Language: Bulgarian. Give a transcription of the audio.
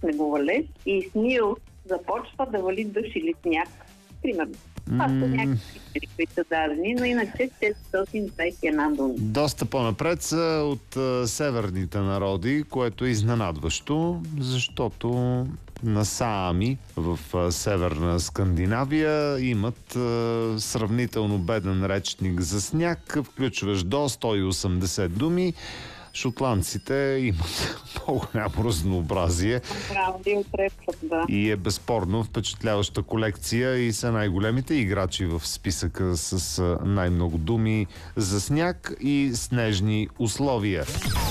снеговалеж и снил започва да вали дъжд или сняг. Примерно. Това са някакви цифри, които са дадени, но иначе 421 думи. Доста по-напред са от северните народи, което е изненадващо, защото на Саами в северна Скандинавия имат сравнително беден речник за сняг, включващ до 180 думи. Шотландците имат по-голямо разнообразие. И е безспорно впечатляваща колекция и са най-големите играчи в списъка с най-много думи за сняг и снежни условия.